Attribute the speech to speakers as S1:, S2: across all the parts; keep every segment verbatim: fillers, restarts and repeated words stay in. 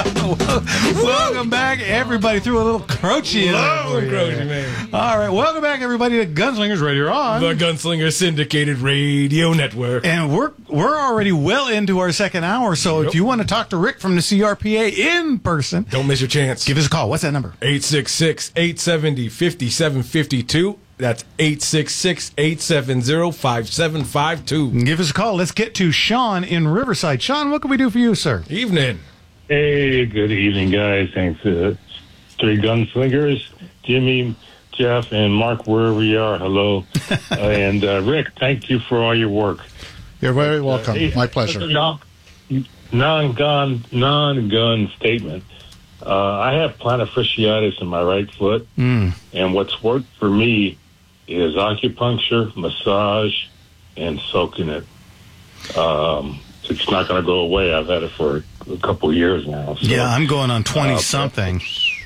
S1: Welcome back, everybody. Threw a little Croce in
S2: Love
S1: there.
S2: Croce, man.
S1: All right, welcome back, everybody, to Gunslingers Radio on
S2: the Gunslinger Syndicated Radio Network.
S1: And we're we're already well into our second hour, so
S2: Yep.
S1: if you want to talk to Rick from the C R P A in person,
S2: Don't miss your chance.
S1: give us a call. What's that number?
S2: eight six six, eight seven zero, five seven five two. That's eight six six, eight seven zero, five seven five two.
S1: Give us a call. Let's get to Sean in Riverside. Sean, what can we do for you, sir?
S2: Evening.
S3: Hey, good evening, guys. Thanks, uh, Three Gunslingers, Jimmy, Jeff, and Mark, wherever you are. Hello. uh, and uh, Rick, thank you for all your work.
S4: You're very welcome.
S3: Uh, hey,
S4: My pleasure.
S3: non- Non-gun, non-gun statement. Uh, I have plantar fasciitis in my right foot,
S1: Mm.
S3: and what's worked for me is acupuncture, massage, and soaking it. Um, it's not going to go away. I've had it for a couple of years now. So,
S1: Yeah, I'm going on
S3: uh,
S1: twenty-something.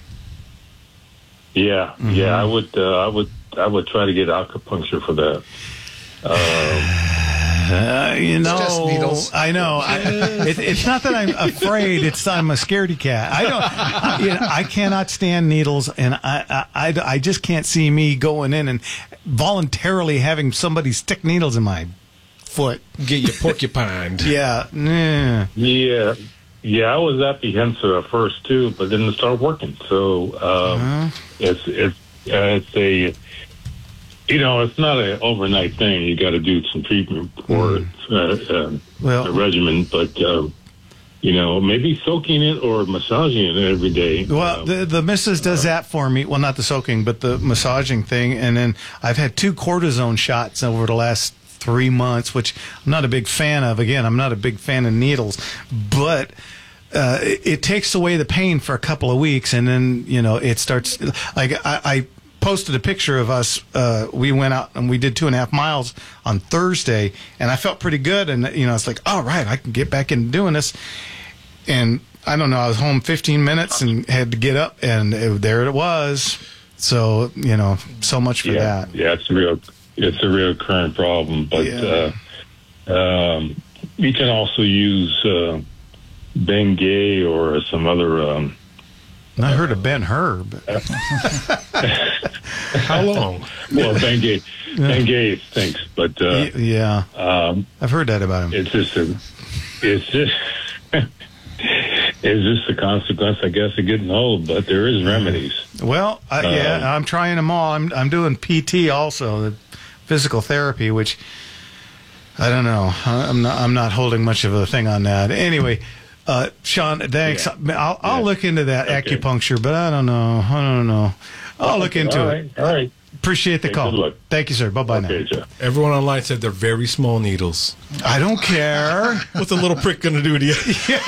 S3: Yeah,
S1: Mm-hmm.
S3: yeah. I would, uh, I would, I would try to get acupuncture for that. Um,
S1: Uh, you know,
S4: just needles.
S1: I know. I, it, it's not that I'm afraid. It's I'm a scaredy cat. I don't. I, you know, I cannot stand needles, and I, I, I, I just can't see me going in and voluntarily having somebody stick needles in my foot.
S2: Get your porcupine.
S1: Yeah. Nah.
S3: yeah, yeah. I was apprehensive at first too, but then it started working. So um,
S1: Uh-huh.
S3: it's it's uh, it's a. You know, it's not an overnight thing. You got to do some treatment for it, uh, uh,
S1: Well-
S3: a regimen. But um, you know, maybe soaking it or massaging it every day.
S1: Well,
S3: Um,
S1: the the missus does that for me. Well, not the soaking, but the massaging thing. And then I've had two cortisone shots over the last three months, which I'm not a big fan of. Again, I'm not a big fan of needles, but uh, it, it takes away the pain for a couple of weeks, and then you know it starts. Like I. I posted a picture of us. Uh, we went out and we did two and a half miles on Thursday, and I felt pretty good. And you know, it's like, all right, I can get back into doing this. And I don't know, I was home fifteen minutes and had to get up, and it, there it was. So you know, so much for
S3: yeah,
S1: that.
S3: yeah, it's a real, it's a real current problem. But
S1: Yeah.
S3: uh, um, you can also use uh, Bengay or some other. Um,
S1: And I heard of Ben Hur. But
S2: How long?
S3: well, Bengay, Bengay stinks, but uh,
S1: yeah,
S3: um,
S1: I've heard that about him.
S3: it's just a, it's just. It's just a consequence, I guess, of getting old, but there is remedies.
S1: Well, I, yeah, I'm trying them all. I'm I'm doing P T also, the physical therapy, which I don't know. I'm not I'm not holding much of a thing on that. Anyway, uh, Sean, thanks.
S3: Yeah.
S1: I'll I'll
S3: Yeah.
S1: look into that
S3: Okay.
S1: acupuncture, but I don't know. I don't know. I'll look into
S3: all
S1: it.
S3: right, All right.
S1: Appreciate the
S3: Okay,
S1: call.
S3: good luck.
S1: Thank you, sir. Bye bye
S3: Okay,
S1: now.
S3: Jeff.
S2: Everyone online said they're very small needles.
S1: I don't care.
S2: What's a little prick going to do to you?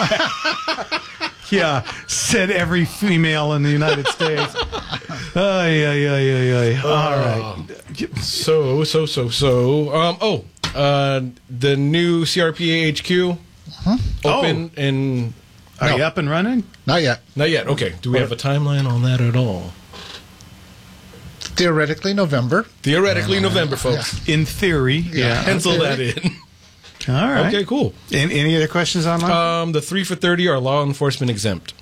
S1: Yeah, said every female in the United States. Ay, ay, ay, ay, ay. All right.
S2: So, so, so, so. Um, oh, uh, the new C R P A H Q open and
S1: Are
S4: No.
S1: you up and running?
S4: Not yet.
S2: not yet. Okay. Do we have a timeline on that at all?
S4: Theoretically, November.
S2: Theoretically, November, folks.
S1: In theory, yeah.
S2: Pencil that in.
S1: All right.
S2: Okay, cool.
S1: And any other questions online?
S2: Um, the three for thirty are law enforcement exempt.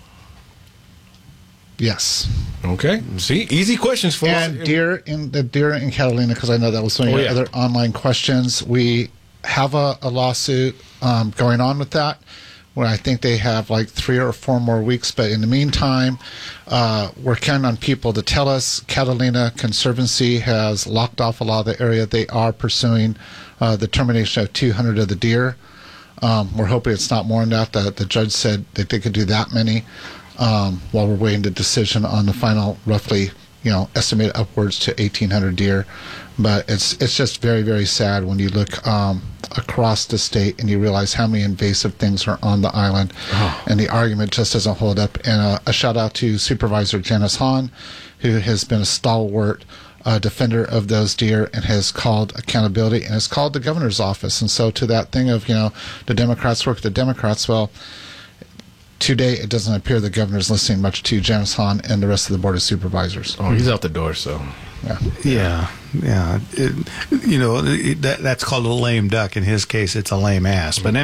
S4: Yes.
S2: Okay. See, easy questions for
S4: And deer in the deer in Catalina, because I know that was one of
S2: Oh,
S4: your
S2: yeah.
S4: other online questions. We have a, a lawsuit um, going on with that, where I think they have like three or four more weeks. But in the meantime, uh, we're counting on people to tell us. Catalina Conservancy has locked off a lot of the area. They are pursuing uh, the termination of two hundred of the deer. Um, we're hoping it's not more than that. The, the judge said that they could do that many. Um, while we're waiting the decision on the final, roughly, you know, estimated upwards to eighteen hundred deer. But it's it's just very, very sad when you look um, across the state and you realize how many invasive things are on the island, and the argument just doesn't hold up. And uh, a shout out to Supervisor Janice Hahn, who has been a stalwart uh, defender of those deer and has called accountability and has called the governor's office. And so to that thing of, you know, the Democrats work with the Democrats, well, today, it doesn't appear the governor's listening much to Janice Hahn and the rest of the Board of Supervisors.
S2: Oh, he's out the door, so.
S4: Yeah.
S1: Yeah, yeah. It, you know, it, that, that's called a lame duck. In his case, it's a lame ass. But